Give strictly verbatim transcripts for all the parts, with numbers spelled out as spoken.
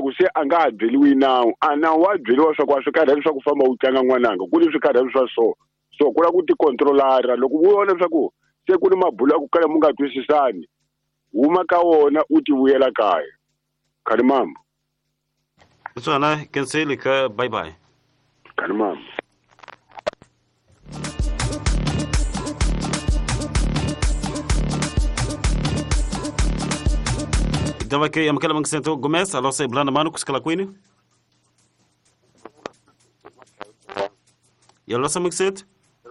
ku se a nga ha byeliwi nawu a nawu wa byeliwa swa ku a swi karhali swa ku famba u tlanga n'wananga ku ni swi karhali swa so so ku la ku ti controlara loko u vona swa ku se ku ni mabulu ku kala mu nga twisisani huma ka wona u ti vuyela kaya khali mambo swona kenseli ka bye bye khali mambo Dava que am kala mangsento Gomes alo se blana manu kuskala kwini Yalla sa mangset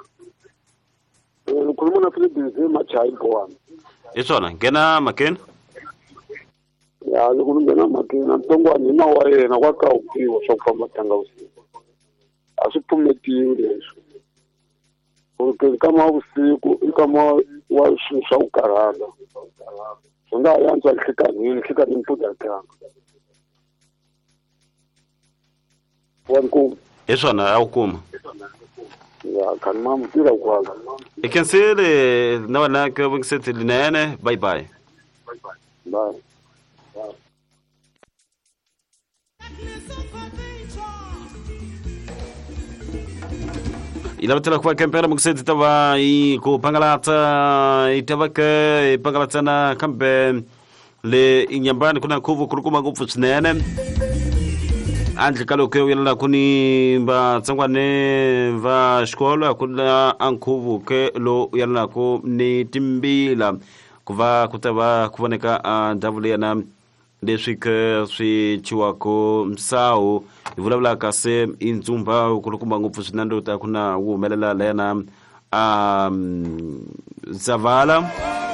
eh kuluma na Philippines machai kwa Isona gena maken ya loko ngena makina ntongo ni na wa yena wa ka upiwa swa ku famba tanga usiku a swi pfumetiwi leswi porque kama usiku kama wa swi swa ku karhala swi nga yantswa nhlikanini nhlikanini mpfula tanga wanku Isona awukuma ya kanma mutira kwala Ikensele na wana ka mangset linene bye bye bye ilabatela kwa kempera mangset tava i ku pangalata itavaka pangalata na kambe le inyambani kuna kuvu kurukuma ngufu sinene Anji kalo ke yela kuni ba tsangwane va xikolo kuna ankuvu ke lo yela ko ni timbila kuva kutava kuvoneka ndavule yana leswi ke swi chiwako msawu ivulavula kase inzumba kulukuma ngopfu swinando ta kuna humelela lena um zavala